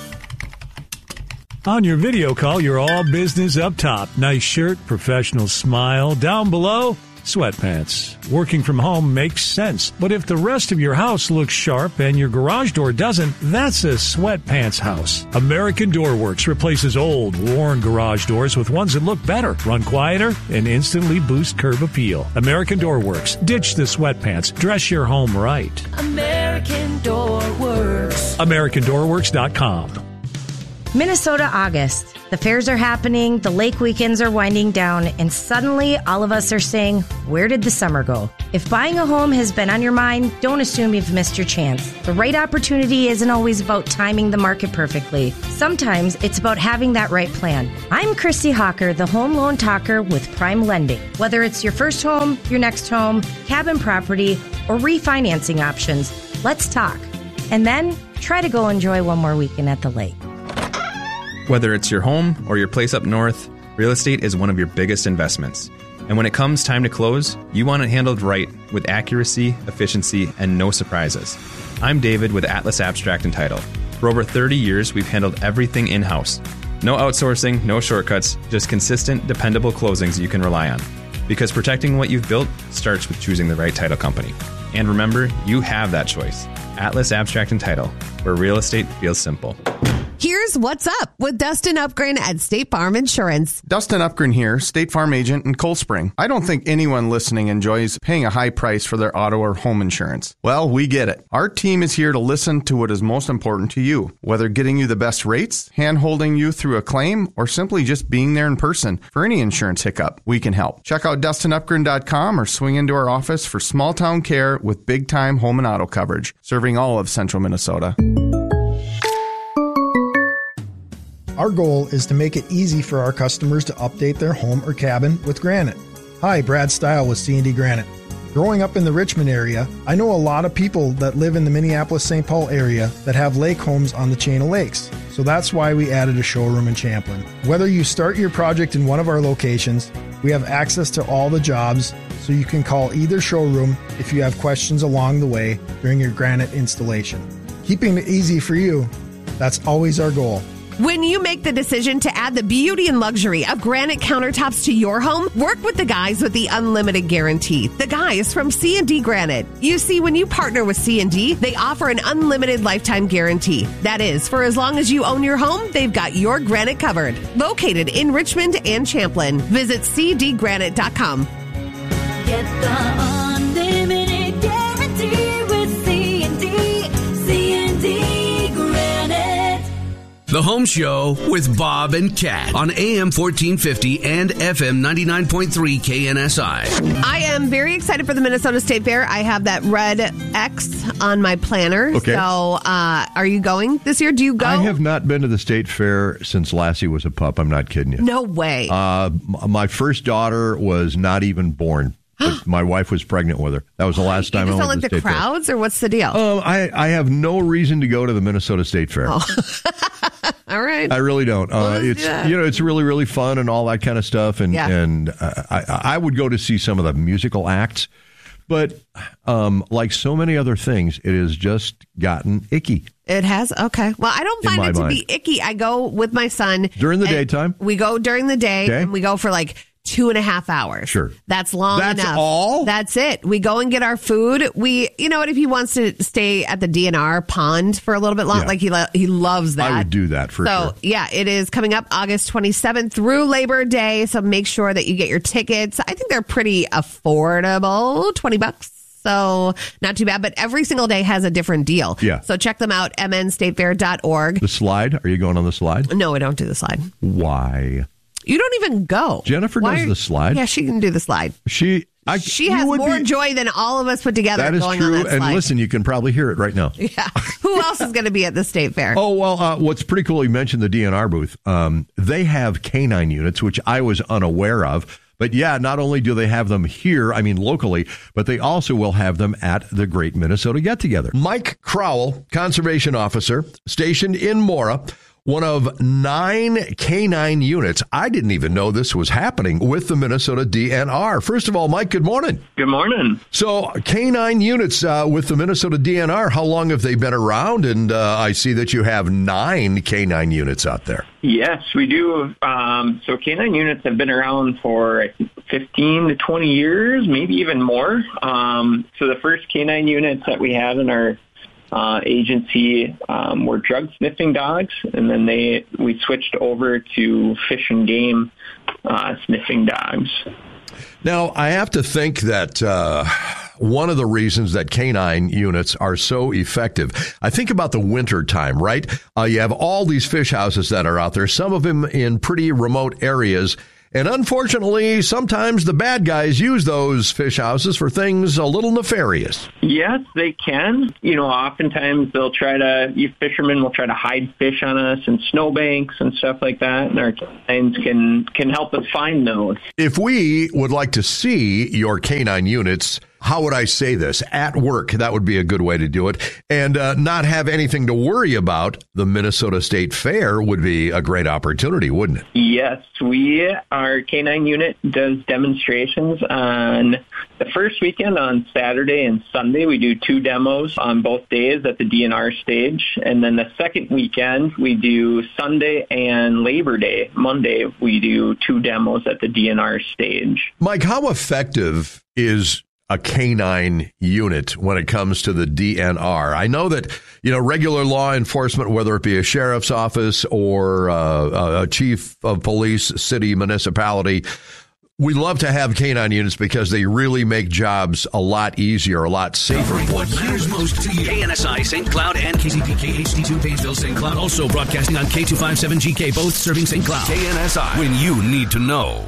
On your video call, you're all business up top. Nice shirt, professional smile. Down below, sweatpants. Working from home makes sense. But if the rest of your house looks sharp and your garage door doesn't, that's a sweatpants house. American Door Works replaces old, worn garage doors with ones that look better, run quieter, and instantly boost curb appeal. American Door Works. Ditch the sweatpants. Dress your home right. American Door Works. american door works dot com. Minnesota August. The fairs are happening, the lake weekends are winding down, and suddenly all of us are saying, where did the summer go? If buying a home has been on your mind, don't assume you've missed your chance. The right opportunity isn't always about timing the market perfectly. Sometimes it's about having that right plan. I'm Christy Hawker, the home loan talker with Prime Lending. Whether it's your first home, your next home, cabin property, or refinancing options, let's talk. And then try to go enjoy one more weekend at the lake. Whether it's your home or your place up north, real estate is one of your biggest investments. And when it comes time to close, you want it handled right with accuracy, efficiency, and no surprises. I'm David with Atlas Abstract and Title. For over thirty years, we've handled everything in-house. No outsourcing, no shortcuts, just consistent, dependable closings you can rely on. Because protecting what you've built starts with choosing the right title company. And remember, you have that choice. Atlas Abstract and Title, where real estate feels simple. Here's what's up with Dustin Upgren at State Farm Insurance. Dustin Upgren here, State Farm agent in Cold Spring. I don't think anyone listening enjoys paying a high price for their auto or home insurance. Well, we get it. Our team is here to listen to what is most important to you, whether getting you the best rates, hand-holding you through a claim, or simply just being there in person for any insurance hiccup. We can help. Check out dustin upgren dot com or swing into our office for small-town care with big-time home and auto coverage, serving all of central Minnesota. Our goal is to make it easy for our customers to update their home or cabin with granite. Hi, Brad Stile with C and D Granite. Growing up in the Richmond area, I know a lot of people that live in the Minneapolis-Saint Paul area that have lake homes on the chain of lakes. So that's why we added a showroom in Champlin. Whether you start your project in one of our locations, we have access to all the jobs, so you can call either showroom if you have questions along the way during your granite installation. Keeping it easy for you, that's always our goal. When you make the decision to add the beauty and luxury of granite countertops to your home, work with the guys with the unlimited guarantee. The guys from C and D Granite. You see, when you partner with C and D, they offer an unlimited lifetime guarantee. That is, for as long as you own your home, they've got your granite covered. Located in Richmond and Champlin. Visit c d granite dot com. Get the unlimited guarantee with C and D. C and D Granite. The Home Show with Bob and Kat on A M fourteen fifty and F M ninety-nine point three K N S I. I am very excited for the Minnesota State Fair. I have that red X on my planner. Okay. So uh, are you going this year? Do you go? I have not been to the state fair since Lassie was a pup. I'm not kidding you. No way. Uh, m- my first daughter was not even born. But my wife was pregnant with her. That was the last time you I just went don't to like the the state crowds, or what's the deal? fair. Um, I, I have no reason to go to the Minnesota State Fair. Oh. All right. I really don't. Well, Uh, let's it's do that. you know it's really really fun and all that kind of stuff. And Yeah. and uh, I I would go to see some of the musical acts, but um, like so many other things, it has just gotten icky. It has? Okay. Well, I don't In find my it to mind. be icky. I go with my son. During the and daytime? We go during the day, Okay. and we go for like two and a half hours. Sure. That's long That's enough. all? That's it. We go and get our food. We, you know what, if he wants to stay at the D N R pond for a little bit long, Yeah. like he lo- he loves that. I would do that for so, sure. yeah, it is coming up August twenty-seventh through Labor Day. So make sure that you get your tickets. I think they're pretty affordable, twenty bucks. So not too bad, but every single day has a different deal. Yeah. So check them out, m n state fair dot org. The slide? Are you going on the slide? No, I don't do the slide. Why? You don't even go. Jennifer Why does are- the slide. Yeah, she can do the slide. She I, she you has would more be- joy than all of us put together. That is going true. On that and slide. listen, you can probably hear it right now. Yeah. Who else is going to be at the state fair? Oh, well, uh, what's pretty cool, you mentioned the D N R booth. Um, they have canine units, which I was unaware of. But yeah, not only do they have them here, I mean locally, but they also will have them at the Great Minnesota Get Together. Mike Crowell, conservation officer, stationed in Mora, one of nine canine units. I didn't even know this was happening with the Minnesota D N R. First of all, Mike, good morning. Good morning. So canine units uh, with the Minnesota D N R, how long have they been around? And uh, I see that you have nine canine units out there. Yes, we do. Um, so canine units have been around for fifteen to twenty years, maybe even more. Um, so the first canine units that we had in our uh, agency um, were drug sniffing dogs, and then they we switched over to fish and game uh, sniffing dogs. Now, I have to think that uh, one of the reasons that canine units are so effective, I think about the winter time, right? Uh, you have all these fish houses that are out there, some of them in pretty remote areas. And unfortunately, sometimes the bad guys use those fish houses for things a little nefarious. Yes, they can. You know, oftentimes they'll try to, you fishermen will try to hide fish on us in snowbanks and stuff like that, and our canines can, can help us find those. If we would like to see your canine units, how would I say this? At work, that would be a good way to do it. And uh, not have anything to worry about, the Minnesota State Fair would be a great opportunity, wouldn't it? Yes, we, our canine unit does demonstrations on the first weekend on Saturday and Sunday. We do two demos on both days at the D N R stage. And then the second weekend, we do Sunday and Labor Day. Monday, we do two demos at the D N R stage. Mike, how effective is a canine unit when it comes to the D N R? I know that, you know, regular law enforcement, whether it be a sheriff's office or uh, a chief of police, city, municipality, we love to have canine units because they really make jobs a lot easier, a lot safer. What matters most to you. K N S I, Saint Cloud, and K C P K H D two, Painesville, Saint Cloud. Also broadcasting on K two fifty-seven G K, both serving Saint Cloud. K N S I, when you need to know.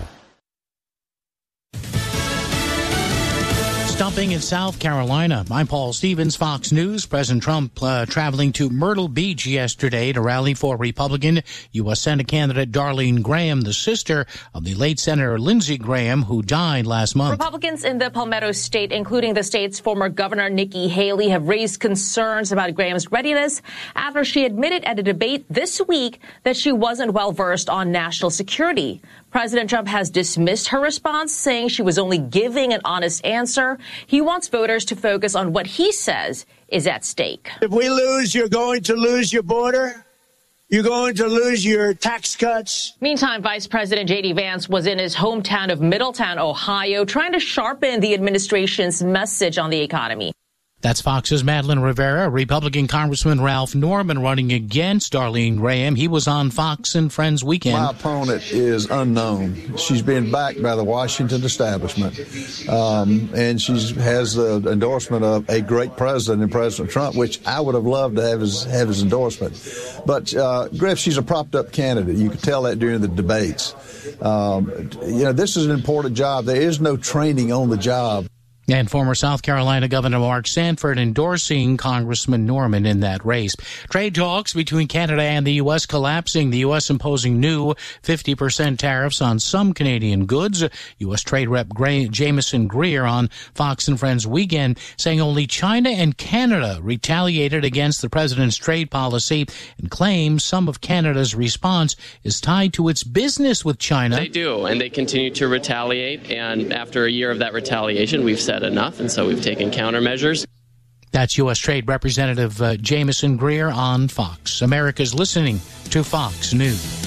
Stumping in South Carolina. I'm Paul Stevens, Fox News. President Trump uh, traveling to Myrtle Beach yesterday to rally for Republican U S Senate candidate Darlene Graham, the sister of the late Senator Lindsey Graham, who died last month. Republicans in the Palmetto State, including the state's former governor Nikki Haley, have raised concerns about Graham's readiness after she admitted at a debate this week that she wasn't well versed on national security. President Trump has dismissed her response, saying she was only giving an honest answer. He wants voters to focus on what he says is at stake. If we lose, you're going to lose your border. You're going to lose your tax cuts. Meantime, Vice President J D Vance was in his hometown of Middletown, Ohio, trying to sharpen the administration's message on the economy. That's Fox's Madeline Rivera. Republican Congressman Ralph Norman running against Darlene Graham. He was on Fox and Friends Weekend. My opponent is unknown. She's been backed by the Washington establishment, um, and she has the endorsement of a great president in President Trump, which I would have loved to have his, have his endorsement. But, uh, Griff, she's a propped-up candidate. You could tell that during the debates. Um, you know, this is an important job. There is no training on the job. And former South Carolina Governor Mark Sanford endorsing Congressman Norman in that race. Trade talks between Canada and the U S collapsing. The U S imposing new fifty percent tariffs on some Canadian goods. U S Trade Rep Gray, Jameson Greer on Fox and Friends Weekend saying only China and Canada retaliated against the president's trade policy and claims some of Canada's response is tied to its business with China. They do, and they continue to retaliate. And after a year of that retaliation, we've said enough, and so we've taken countermeasures. That's U S Trade Representative uh, Jameson Greer on Fox. America's listening to Fox News.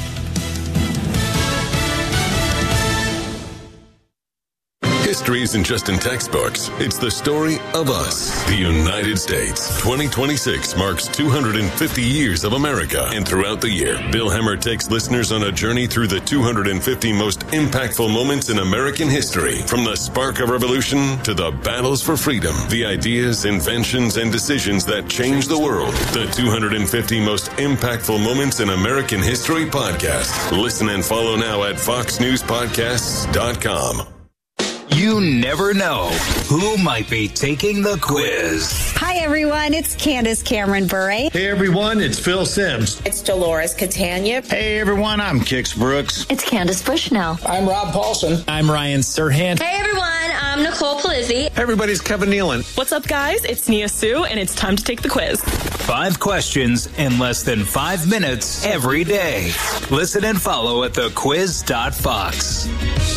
History isn't just in textbooks. It's the story of us, the United States. twenty twenty-six marks two hundred fifty years of America. And throughout the year, Bill Hemmer takes listeners on a journey through the two hundred fifty most impactful moments in American history. From the spark of revolution to the battles for freedom, the ideas, inventions, and decisions that changed the world. The two hundred fifty most impactful moments in American history podcast. Listen and follow now at fox news podcasts dot com. You You never know who might be taking the quiz. Hi, everyone. It's Candace Cameron Bure. Hey, everyone. It's Phil Sims. It's Dolores Catania. Hey, everyone. I'm Kix Brooks. It's Candace Bushnell. I'm Rob Paulson. I'm Ryan Serhant. Hey, everyone. I'm Nicole Palizzi. Everybody's Kevin Nealon. What's up, guys? It's Nia Sue, and it's time to take the quiz. Five questions in less than five minutes every day. Listen and follow at the quiz dot fox.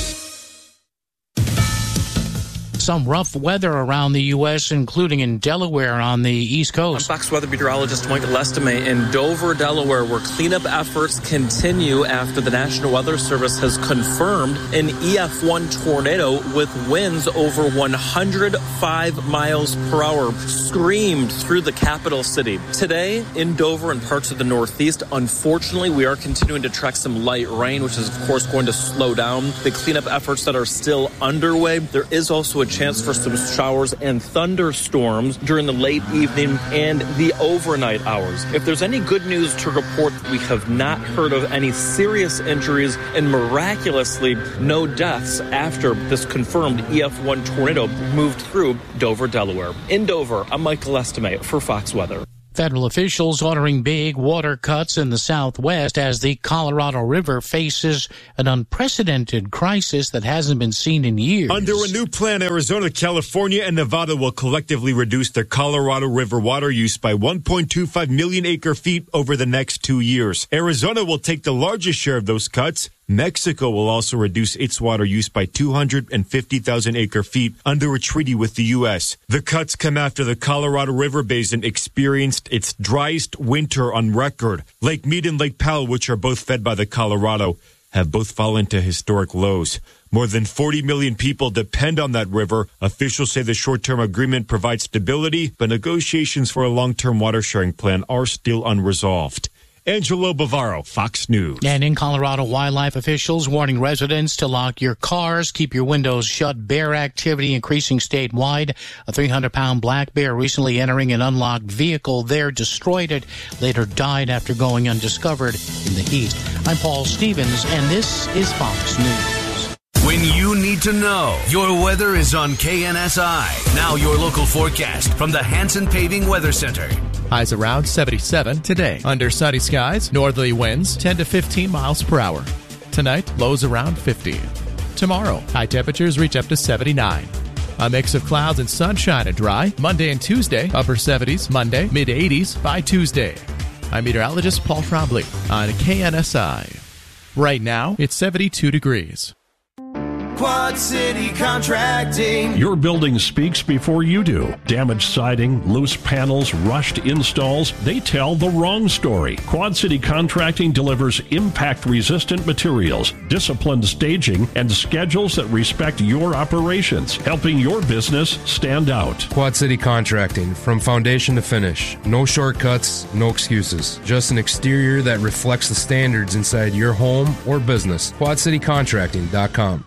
Some rough weather around the U S, including in Delaware on the East Coast. I'm Fox weather meteorologist Michael Estime in Dover, Delaware, where cleanup efforts continue after the National Weather Service has confirmed an E F one tornado with winds over one hundred five miles per hour screamed through the capital city. Today, in Dover and parts of the Northeast, unfortunately, we are continuing to track some light rain, which is, of course, going to slow down the cleanup efforts that are still underway. There is also a chance for some showers and thunderstorms during the late evening and the overnight hours. If there's any good news to report, we have not heard of any serious injuries and miraculously no deaths after this confirmed E F one tornado moved through Dover, Delaware. In Dover, I'm Michael Estime for Fox Weather. Federal officials ordering big water cuts in the Southwest as the Colorado River faces an unprecedented crisis that hasn't been seen in years. Under a new plan, Arizona, California, and Nevada will collectively reduce their Colorado River water use by one point two five million acre feet over the next two years. Arizona will take the largest share of those cuts. Mexico will also reduce its water use by two hundred fifty thousand acre feet under a treaty with the U S. The cuts come after the Colorado River Basin experienced its driest winter on record. Lake Mead and Lake Powell, which are both fed by the Colorado, have both fallen to historic lows. More than forty million people depend on that river. Officials say the short-term agreement provides stability, but negotiations for a long-term water sharing plan are still unresolved. Angelo Bavaro, Fox News. And in Colorado, wildlife officials warning residents to lock your cars, keep your windows shut. Bear activity increasing statewide. A three hundred pound black bear recently entering an unlocked vehicle there destroyed it, later died after going undiscovered in the east. I'm Paul Stevens, and this is Fox News. When you need to know, your weather is on K N S I. Now your local forecast from the Hanson Paving Weather Center. Highs around seventy-seven today. Under sunny skies, northerly winds ten to fifteen miles per hour. Tonight, lows around fifty. Tomorrow, high temperatures reach up to seventy-nine. A mix of clouds and sunshine and dry. Monday and Tuesday, upper seventies. Monday, mid eighties by Tuesday. I'm meteorologist Paul Trombley on K N S I. Right now, it's seventy-two degrees. Quad City Contracting. Your building speaks before you do. Damaged siding, loose panels, rushed installs, they tell the wrong story. Quad City Contracting delivers impact-resistant materials, disciplined staging, and schedules that respect your operations, helping your business stand out. Quad City Contracting, from foundation to finish. No shortcuts, no excuses. Just an exterior that reflects the standards inside your home or business. quad city contracting dot com.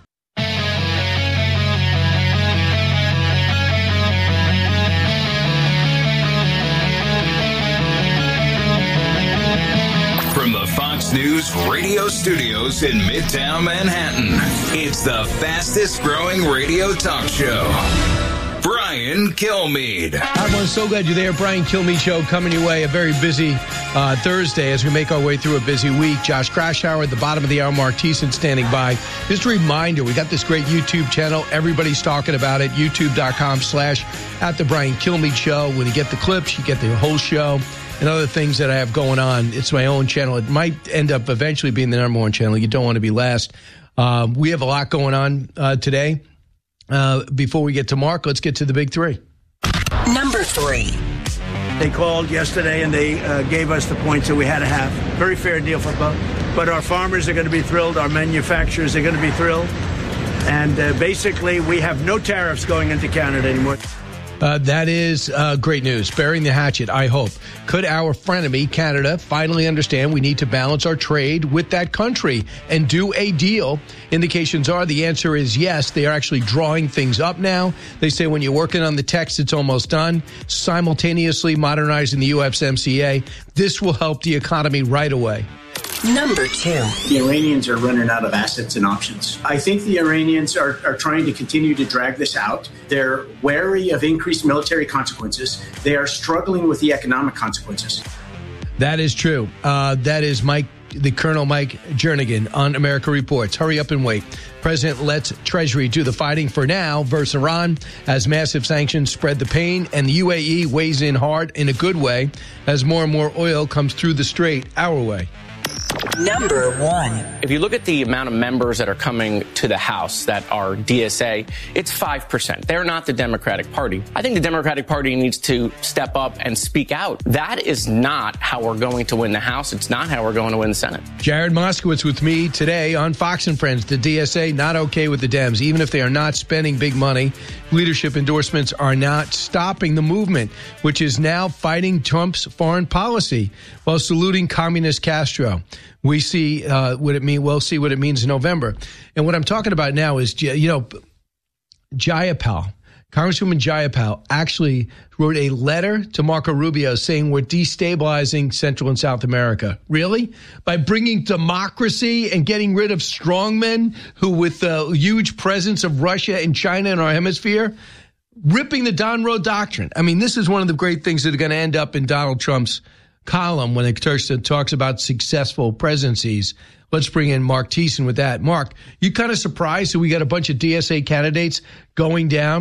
News radio studios in Midtown Manhattan. It's the fastest growing radio talk show. Brian Kilmeade. Hi, everyone. So glad you're there. Brian Kilmeade Show coming your way. A very busy uh, Thursday as we make our way through a busy week. Josh Krashower at the bottom of the hour. Mark Thiessen standing by. Just a reminder, we got this great YouTube channel. Everybody's talking about it. YouTube.com slash at the Brian Kilmeade Show. When you get the clips, you get the whole show. And other things that I have going on. It's my own channel. It might end up eventually being the number one channel. You don't want to be last. Um, we have a lot going on uh, today. Uh, before we get to Mark, let's get to the big three. Number three. They called yesterday and they uh, gave us the points that we had to have. Very fair deal for both. But our farmers are going to be thrilled. Our manufacturers are going to be thrilled. And uh, basically, we have no tariffs going into Canada anymore. Uh, that is uh, great news. Burying the hatchet, I hope. Could our frenemy, Canada, finally understand we need to balance our trade with that country and do a deal? Indications are the answer is yes. They are actually drawing things up now. They say when you're working on the text, it's almost done. Simultaneously modernizing the U S M C A. This will help the economy right away. Number two. The Iranians are running out of assets and options. I think the Iranians are, are trying to continue to drag this out. They're wary of increased military consequences. They are struggling with the economic consequences. That is true. Uh, that is Mike, the Colonel Mike Jernigan on America Reports. Hurry up and wait. President lets Treasury do the fighting for now versus Iran as massive sanctions spread the pain, and the U A E weighs in hard in a good way as more and more oil comes through the strait our way. Number one. If you look at the amount of members that are coming to the House that are D S A, it's five percent. They're not the Democratic Party. I think the Democratic Party needs to step up and speak out. That is not how we're going to win the House. It's not how we're going to win the Senate. Jared Moskowitz with me today on Fox and Friends. The D S A not okay with the Dems, even if they are not spending big money. Leadership endorsements are not stopping the movement, which is now fighting Trump's foreign policy while saluting communist Castro. We see uh, what it mean. We'll see what it means in November. And what I'm talking about now is, you know, Jayapal, Congresswoman Jayapal actually wrote a letter to Marco Rubio saying we're destabilizing Central and South America. Really? By bringing democracy and getting rid of strongmen who with the huge presence of Russia and China in our hemisphere, ripping the Don Roe Doctrine. I mean, this is one of the great things that are going to end up in Donald Trump's column when it talks about successful presidencies. Let's bring in Mark Thiessen with that. Mark, you kind of surprised that we got a bunch of D S A candidates going down